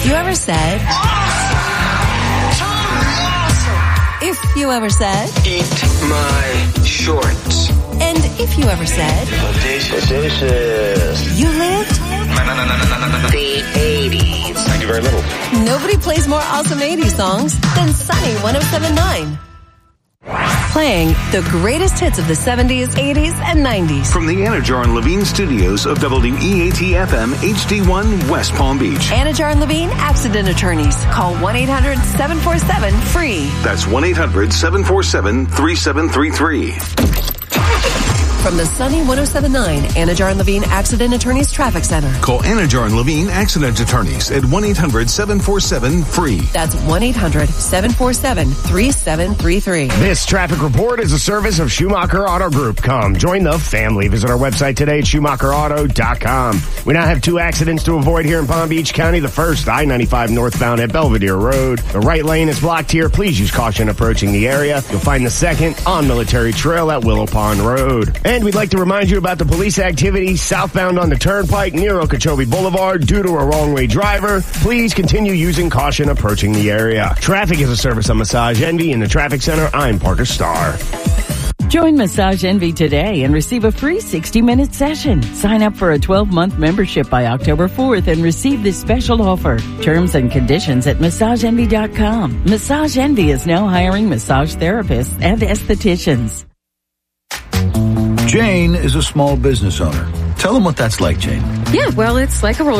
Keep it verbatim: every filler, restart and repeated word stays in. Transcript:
If you ever said... If you ever said... Eat my shorts. And if you ever said... Audacious. Audacious. You lived... The eighties. I do very little. Nobody plays more awesome eighties songs than Sunny one oh seven point nine. Playing the greatest hits of the seventies, eighties, and nineties. From the Anajar and Levine studios of W E A T F M H D one West Palm Beach. Anajar and Levine Accident Attorneys. Call one eight hundred seven four seven free. That's one eight hundred seven four seven three seven three three. From the Sunny one oh seven point nine Anajar and Levine Accident Attorneys Traffic Center. Call Anajar and Levine Accident Attorneys at one eight hundred seven four seven free. That's one eight hundred seven four seven three seven three three. This traffic report is a service of Schumacher Auto Group. Come, join the family. Visit our website today at Schumacher Auto dot com. We now have two accidents to avoid here in Palm Beach County. The first, I ninety-five northbound at Belvedere Road. The right lane is blocked here. Please use caution approaching the area. You'll find the second on Military Trail at Willow Pond Road. And we'd like to remind you about the police activity southbound on the Turnpike near Okeechobee Boulevard due to a wrong-way driver. Please continue using caution approaching the area. Traffic is a service of Massage Envy in the Traffic Center. I'm Parker Starr. Join Massage Envy today and receive a free sixty-minute session. Sign up for a twelve-month membership by October fourth and receive this special offer. Terms and conditions at massage envy dot com. Massage Envy is now hiring massage therapists and estheticians. Jane is a small business owner. Tell them what that's like, Jane. Yeah, well, it's like a roller